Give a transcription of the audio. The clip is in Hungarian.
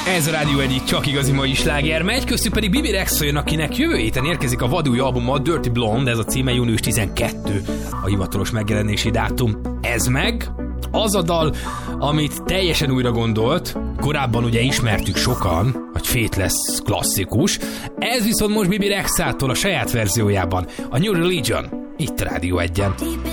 Ez a Rádió egyik csak igazi mai sláger megy, köztük pedig Bibi Rexha jön, akinek jövő héten érkezik a vadúj albuma, Dirty Blonde, ez a címe, június 12 a hivatalos megjelenési dátum. Ez meg az a dal, amit teljesen újra gondolt, korábban ugye ismertük sokan, hogy Faithless klasszikus, ez viszont most Bibi Rexától a saját verziójában, a New Religion, itt a Rádió 1-en.